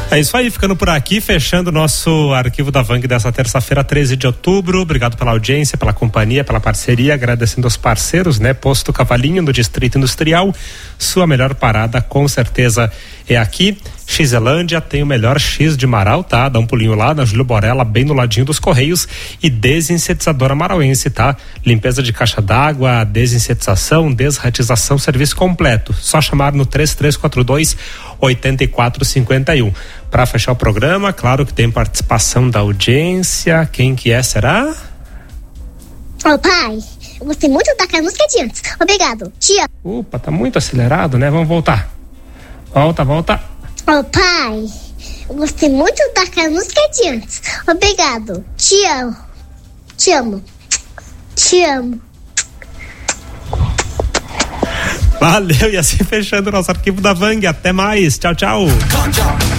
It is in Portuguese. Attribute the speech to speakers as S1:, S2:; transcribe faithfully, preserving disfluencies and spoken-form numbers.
S1: É isso aí, ficando por aqui, fechando o nosso arquivo da Vang dessa terça-feira, treze de outubro. Obrigado pela audiência, pela companhia, pela parceria, agradecendo aos parceiros, né? Posto Cavalinho, no Distrito Industrial, sua melhor parada com certeza é aqui. Xelândia tem o melhor X de Marau, tá? Dá um pulinho lá na Júlio Borella, bem no ladinho dos Correios. E Desinsetizadora Marauense, tá? Limpeza de caixa d'água, desinsetização, desratização, serviço completo. Só chamar no três três quatro dois, oito quatro cinco um. Para fechar o programa, claro que tem participação da audiência. Quem que é, será?
S2: Ô pai, eu gostei muito da música de antes. Obrigado, tia.
S1: Opa, tá muito acelerado, né? Vamos voltar. Volta, volta.
S2: Ô pai, eu gostei muito da música de antes. Obrigado, te amo. Te amo. Te amo.
S1: Valeu, e assim fechando o nosso arquivo da Vang. Até mais. Tchau, tchau.